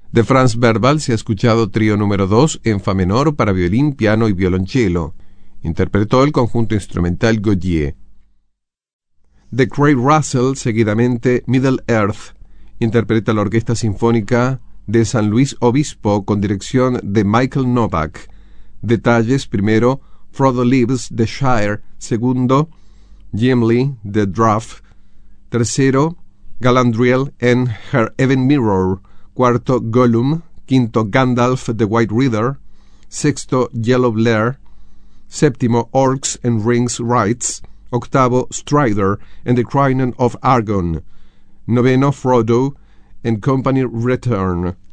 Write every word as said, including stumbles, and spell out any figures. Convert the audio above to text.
De Franz Verbal se ha escuchado Trío número dos en fa menor para violín, piano y violonchelo. Interpretó el conjunto instrumental Gaudier. De Craig Russell, seguidamente Middle Earth. Interpreta la Orquesta Sinfónica de San Luis Obispo con dirección de Michael Novak. Detalles: primero, Frodo Leaves de Shire. Segundo, Gimli de Draft. Tercero, Galadriel en Her Even Mirror. Cuarto, Gollum. Quinto, Gandalf de White Rider. Sexto, Yellow Blair. Séptimo, Orcs and Rings Rights. Octavo, Strider and the Crinan of Argon. Noveno, Frodo and Company Return.